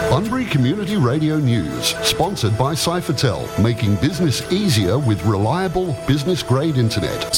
Bunbury Community Radio News, sponsored by Cyphertel, making business easier with reliable business-grade internet.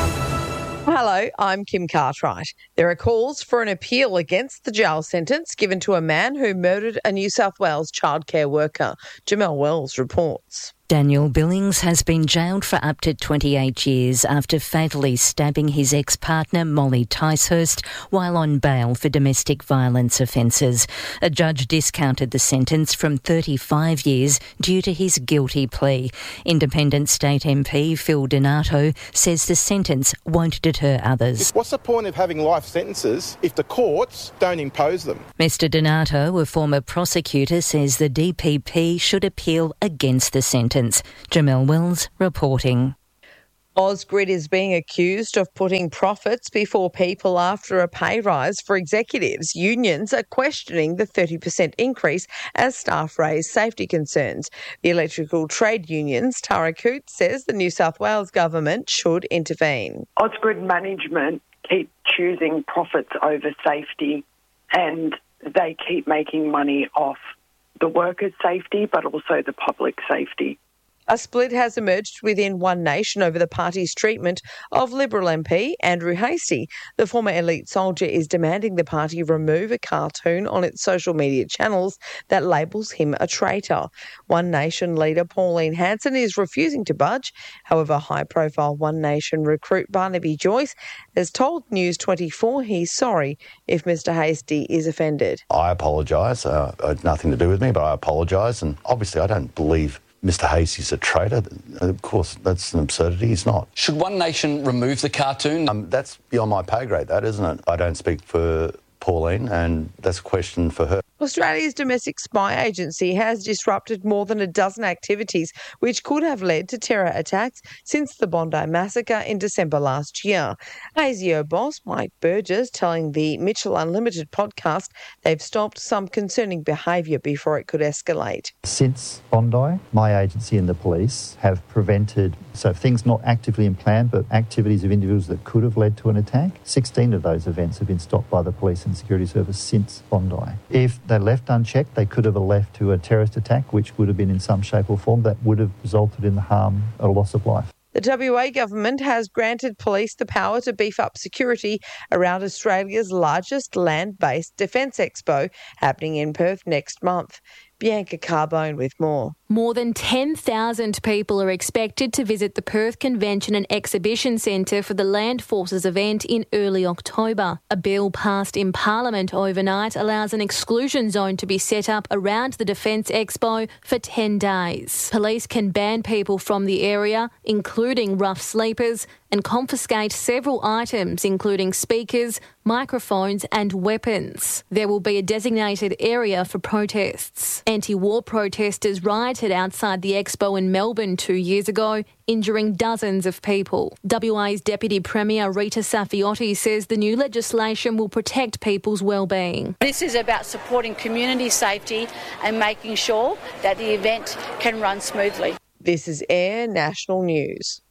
Hello, I'm Kim Cartwright. There are calls for an appeal against the jail sentence given to a man who murdered a New South Wales childcare worker. Jamelle Wells reports. Daniel Billings has been jailed for up to 28 years after fatally stabbing his ex-partner Molly Ticehurst while on bail for domestic violence offences. A judge discounted the sentence from 35 years due to his guilty plea. Independent State MP Phil Donato says the sentence won't deter others. What's the point of having life sentences if the courts don't impose them? Mr Donato, a former prosecutor, says the DPP should appeal against the sentence. Jamelle Wells reporting. Ausgrid is being accused of putting profits before people after a pay rise for executives. Unions are questioning the 30% increase as staff raise safety concerns. The electrical trade unions, Tara Coote, says the New South Wales government should intervene. Ausgrid management keep choosing profits over safety, and they keep making money off the workers' safety but also the public safety. A split has emerged within One Nation over the party's treatment of Liberal MP Andrew Hastie. The former elite soldier is demanding the party remove a cartoon on its social media channels that labels him a traitor. One Nation leader Pauline Hanson is refusing to budge. However, high-profile One Nation recruit Barnaby Joyce has told News 24 he's sorry if Mr Hastie is offended. I apologise. It had nothing to do with me, but I apologise. And obviously I don't believe Mr Hastie's a traitor. Of course, that's an absurdity. He's not. Should One Nation remove the cartoon? That's beyond my pay grade, that, isn't it? I don't speak for Pauline, and that's a question for her. Australia's domestic spy agency has disrupted more than a dozen activities which could have led to terror attacks since the Bondi massacre in December last year. ASIO boss Mike Burgess telling the Mitchell Unlimited podcast they've stopped some concerning behaviour before it could escalate. Since Bondi, my agency and the police have prevented, so things not actively in plan, but activities of individuals that could have led to an attack. 16 of those events have been stopped by the police and security service since Bondi. If they left unchecked, they could have left to a terrorist attack, which would have been in some shape or form that would have resulted in the harm, a loss of life. The WA government has granted police the power to beef up security around Australia's largest land-based defence expo happening in Perth next month. Bianca Carbone with more. More than 10,000 people are expected to visit the Perth Convention and Exhibition Centre for the Land Forces event in early October. A bill passed in Parliament overnight allows an exclusion zone to be set up around the Defence Expo for 10 days. Police can ban people from the area, including rough sleepers, and confiscate several items, including speakers, microphones and weapons. There will be a designated area for protests. Anti-war protesters rioted outside the expo in Melbourne 2 years ago, injuring dozens of people. WA's Deputy Premier Rita Safiotti says the new legislation will protect people's well-being. This is about supporting community safety and making sure that the event can run smoothly. This is Air National News.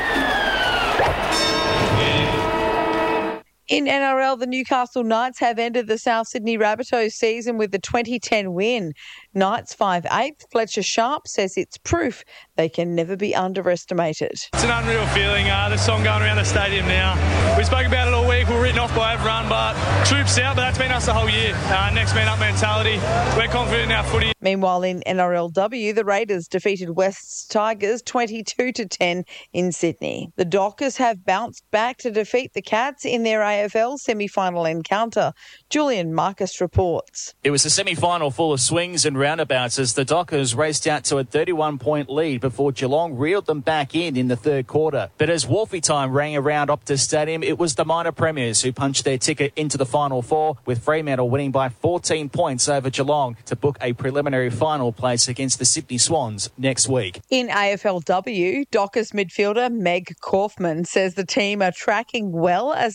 In NRL, the Newcastle Knights have ended the South Sydney Rabbitohs season with the 2010 win. Knights 5'8", Fletcher Sharp says it's proof they can never be underestimated. It's an unreal feeling, the song going around the stadium now. We spoke about it all week, we're written off by everyone, but troops out, but that's been us the whole year. Next man up mentality, we're confident in our footy. Meanwhile, in NRLW, the Raiders defeated West's Tigers 22-10 in Sydney. The Dockers have bounced back to defeat the Cats in their AFL semi-final encounter. Julian Marcus reports. It was a semi-final full of swings and roundabouts as the Dockers raced out to a 31-point lead before Geelong reeled them back in the third quarter. But as Wolfie time rang around Optus Stadium, it was the minor premiers who punched their ticket into the Final Four, with Fremantle winning by 14 points over Geelong to book a preliminary final place against the Sydney Swans next week. In AFLW, Dockers midfielder Meg Kaufman says the team are tracking well as the halfback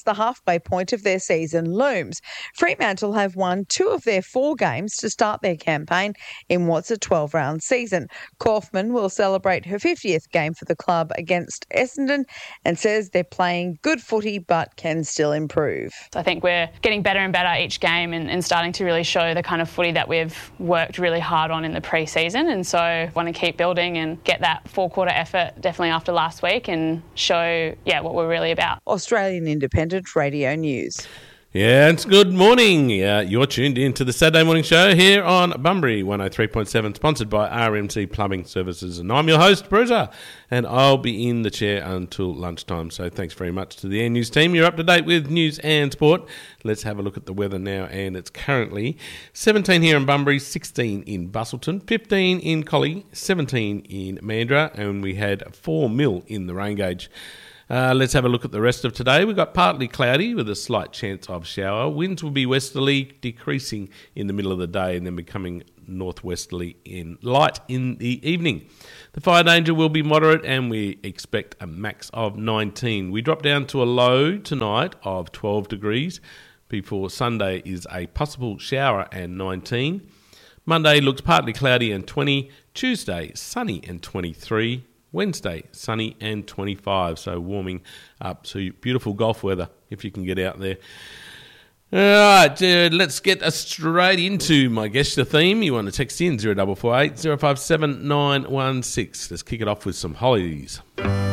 halfway point of their season looms. Fremantle have won 2 of their 4 games to start their campaign in what's a 12-round season. Kaufman will celebrate her 50th game for the club against Essendon and says they're playing good footy but can still improve. I think we're getting better and better each game and starting to really show the kind of footy that we've worked really hard on in the pre-season, and so I want to keep building and get that 4-quarter effort definitely after last week and show what we're really about. Australian Independent Radio News. Yeah, it's good morning. You're tuned in to the Saturday morning show here on Bunbury 103.7, sponsored by RMC Plumbing Services. And I'm your host, Bruiser, and I'll be in the chair until lunchtime. So thanks very much to the Air News team. You're up to date with news and sport. Let's have a look at the weather now, and it's currently 17 here in Bunbury, 16 in Busselton, 15 in Collie, 17 in Mandurah, and we had 4 mil in the rain gauge. Let's have a look at the rest of today. We've got partly cloudy with a slight chance of shower. Winds will be westerly, decreasing in the middle of the day and then becoming northwesterly light in the evening. The fire danger will be moderate and we expect a max of 19. We drop down to a low tonight of 12 degrees before Sunday is a possible shower and 19. Monday looks partly cloudy and 20. Tuesday, sunny and 23. Wednesday, sunny and 25, so warming up to beautiful golf weather if you can get out there. All right, let's get straight into my guest the theme. You want to text in 0448 057 916. Let's kick it off with some holidays.